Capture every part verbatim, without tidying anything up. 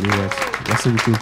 Merci beaucoup.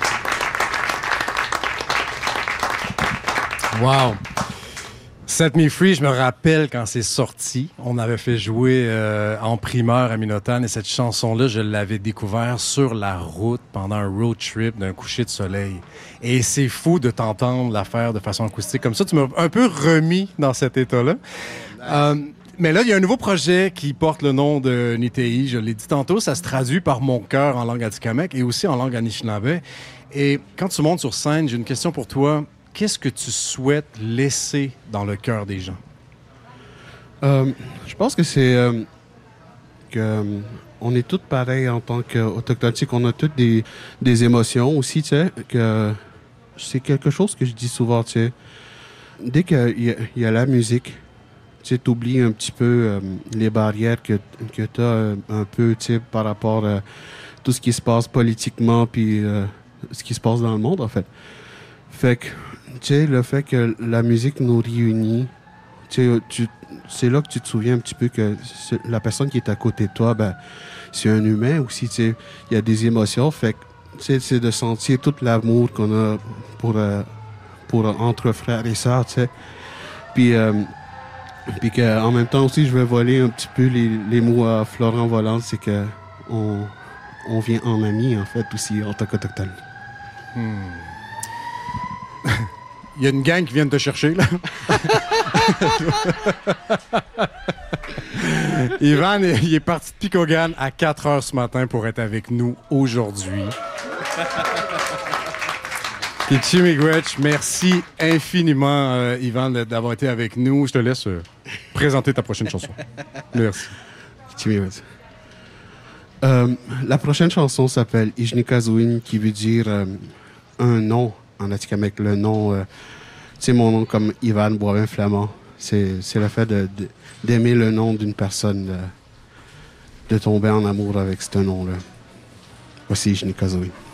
Wow! Set Me Free, je me rappelle quand c'est sorti, on avait fait jouer euh, en primeur à Minotan et cette chanson-là, je l'avais découvert sur la route pendant un road trip d'un coucher de soleil. Et c'est fou de t'entendre la faire de façon acoustique comme ça. Tu m'as un peu remis dans cet état-là. Oh, nice. euh, mais là, il y a un nouveau projet qui porte le nom de Nitei. Je l'ai dit tantôt, ça se traduit par Mon cœur en langue atikamekw et aussi en langue anishinaabe. Et quand tu montes sur scène, j'ai une question pour toi. Qu'est-ce que tu souhaites laisser dans le cœur des gens? Euh, je pense que c'est euh, que euh, on est tous pareils en tant qu'Autochtones. Tu sais, qu'on a toutes des, des émotions aussi, tu sais, que c'est quelque chose que je dis souvent, tu sais. Dès qu'il y a, il y a la musique, tu sais, t'oublies un petit peu euh, les barrières que, que t'as euh, un peu, tu sais, par rapport à tout ce qui se passe politiquement puis euh, ce qui se passe dans le monde, en fait. Fait que, tu sais, le fait que la musique nous réunit, tu sais, tu, c'est là que tu te souviens un petit peu que la personne qui est à côté de toi, ben, c'est un humain aussi, tu sais. Il y a des émotions, fait que, tu sais, c'est de sentir tout l'amour qu'on a pour, euh, pour entre frères et sœurs, tu sais. Puis, euh, puis qu'en même temps aussi, je vais voler un petit peu les, les mots à Florent Volant, c'est que on, on vient en ami, en fait, aussi, en tant qu'Autochtone. Hmm. Il y a une gang qui vient de te chercher, là. Ivan, il est parti de Picogan à quatre heures ce matin pour être avec nous aujourd'hui. Kichi Miigwech, merci infiniment, euh, Ivan, d'avoir été avec nous. Je te laisse euh, présenter ta prochaine chanson. Merci. Kichi Miigwech. Euh, la prochaine chanson s'appelle Ijnikazuin, qui veut dire euh, un nom en atikamekw. Le nom, euh, tu sais, mon nom comme Ivan Boivin Flamand. C'est, c'est le fait de, de, d'aimer le nom d'une personne, de, de tomber en amour avec ce nom-là. Voici Ijnikazuin.